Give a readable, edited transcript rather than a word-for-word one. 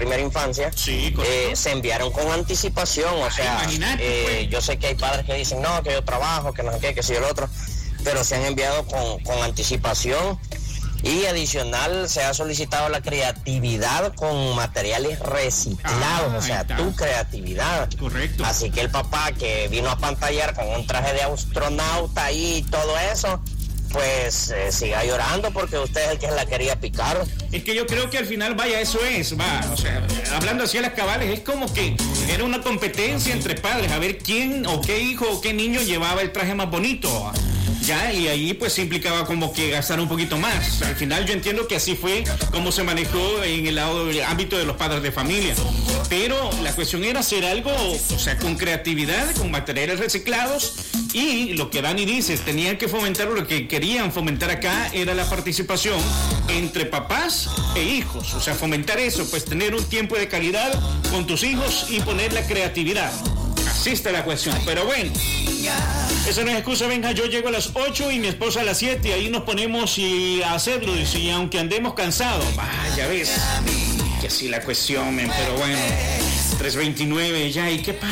primera infancia, sí, se enviaron con anticipación. O sea, yo sé que hay padres que dicen, no, que yo trabajo, que no sé qué, que si el otro, pero se han enviado con anticipación. Y adicional se ha solicitado la creatividad con materiales reciclados, o sea, tu creatividad. Correcto. Así que el papá que vino a pantallar con un traje de astronauta y todo eso, pues siga llorando porque usted es el que la quería picar. Es que yo creo que al final, vaya, eso es, o sea, hablando así a las cabales, es como que era una competencia entre padres, a ver quién o qué hijo o qué niño llevaba el traje más bonito. Ya, y ahí pues implicaba como que gastar un poquito más. Al final yo entiendo que así fue como se manejó en el ámbito de los padres de familia. Pero la cuestión era hacer algo, o sea, con creatividad, con materiales reciclados, y lo que Dani dice, tenían que fomentar, lo que querían fomentar acá era la participación entre papás e hijos. O sea, fomentar eso, pues tener un tiempo de calidad con tus hijos y poner la creatividad. Así está la cuestión, pero bueno, esa no es excusa. Venga, yo llego a las 8 y mi esposa a las 7, ahí nos ponemos a hacerlo, y aunque andemos cansados, vaya, ves, que así la cuestión, pero bueno, 3:29 ya, ¿y qué pasa?